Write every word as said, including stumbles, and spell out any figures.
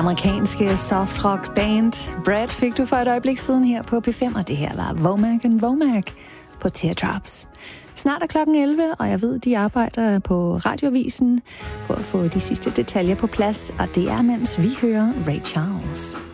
amerikanske softrock band Brad fik du for et øjeblik siden her på P fem, og det her var Womack and Womack på Teardrops. Snart er klokken elleve, og jeg ved, de arbejder på Radioavisen på at få de sidste detaljer på plads, og det er, mens vi hører Ray Charles.